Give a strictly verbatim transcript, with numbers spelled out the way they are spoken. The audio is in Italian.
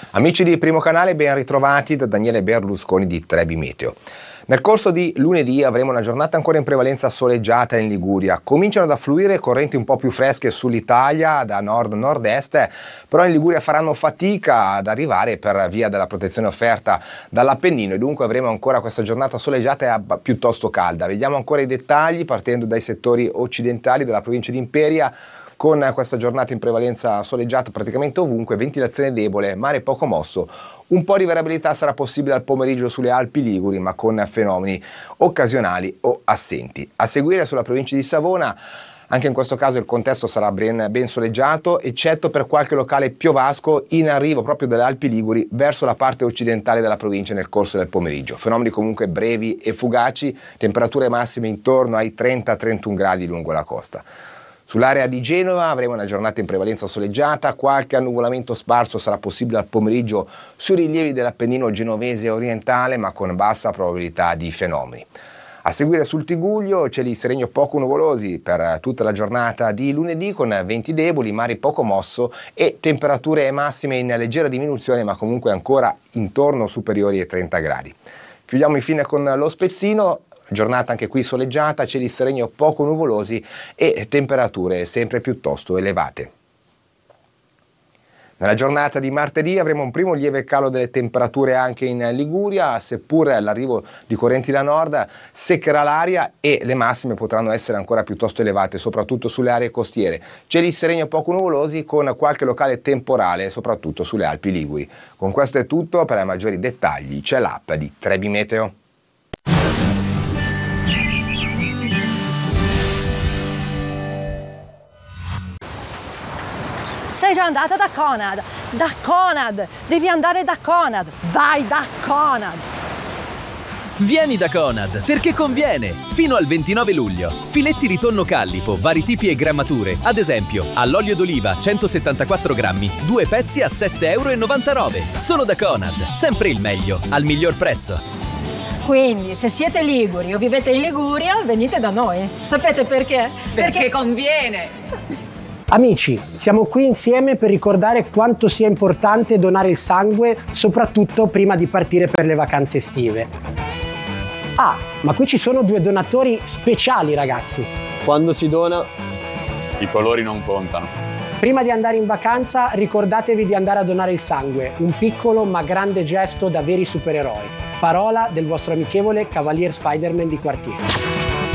Amici di Primo Canale, ben ritrovati da Daniele Berlusconi di Trebi Meteo. Nel corso di lunedì avremo una giornata ancora in prevalenza soleggiata in Liguria. Cominciano ad affluire correnti un po' più fresche sull'Italia da nord-nord-est, però in Liguria faranno fatica ad arrivare per via della protezione offerta dall'Appennino e dunque avremo ancora questa giornata soleggiata e piuttosto calda. Vediamo ancora i dettagli partendo dai settori occidentali della provincia di Imperia. Con questa giornata in prevalenza soleggiata praticamente ovunque, ventilazione debole, mare poco mosso, un po' di variabilità sarà possibile al pomeriggio sulle Alpi Liguri, ma con fenomeni occasionali o assenti. A seguire sulla provincia di Savona, anche in questo caso il contesto sarà ben, ben soleggiato, eccetto per qualche locale piovasco in arrivo proprio dalle Alpi Liguri verso la parte occidentale della provincia nel corso del pomeriggio. Fenomeni comunque brevi e fugaci, temperature massime intorno ai trenta trentuno gradi lungo la costa. Sull'area di Genova avremo una giornata in prevalenza soleggiata, qualche annuvolamento sparso sarà possibile al pomeriggio sui rilievi dell'Appennino genovese orientale, ma con bassa probabilità di fenomeni. A seguire sul Tigullio cieli sereni poco nuvolosi per tutta la giornata di lunedì con venti deboli, mare poco mosso e temperature massime in leggera diminuzione, ma comunque ancora intorno superiori ai trenta gradi. Chiudiamo infine con lo Spezzino. Giornata anche qui soleggiata, cieli sereni o poco nuvolosi e temperature sempre piuttosto elevate. Nella giornata di martedì avremo un primo lieve calo delle temperature anche in Liguria, seppur l'arrivo di correnti da nord seccherà l'aria e le massime potranno essere ancora piuttosto elevate, soprattutto sulle aree costiere. Cieli sereni o poco nuvolosi con qualche locale temporale, soprattutto sulle Alpi Liguri. Con questo è tutto, per maggiori dettagli c'è l'app di Trebi Meteo. Sei già andata da Conad? Da Conad! Devi andare da Conad! Vai da Conad! Vieni da Conad, perché conviene! Fino al ventinove luglio. Filetti di tonno callipo, vari tipi e grammature. Ad esempio, all'olio d'oliva centosettantaquattro grammi, due pezzi a sette e novantanove euro. Solo da Conad, sempre il meglio, al miglior prezzo. Quindi, se siete liguri o vivete in Liguria, venite da noi. Sapete perché? Perché, perché conviene! Amici, siamo qui insieme per ricordare quanto sia importante donare il sangue, soprattutto prima di partire per le vacanze estive. Ah, ma qui ci sono due donatori speciali, ragazzi. Quando si dona, i colori non contano. Prima di andare in vacanza, ricordatevi di andare a donare il sangue, un piccolo ma grande gesto da veri supereroi. Parola del vostro amichevole Cavalier Spider-Man di quartiere.